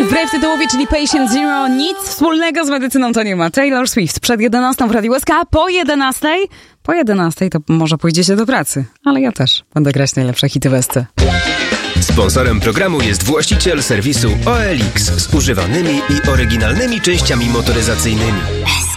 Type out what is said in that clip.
Wbrew tytułowi, czyli Patient Zero, nic wspólnego z medycyną to nie ma. Taylor Swift przed 11 w Radiu SK, po 11 to może pójdziecie do pracy, ale ja też będę grać najlepsze hity Westy. Sponsorem programu jest właściciel serwisu OLX z używanymi i oryginalnymi częściami motoryzacyjnymi.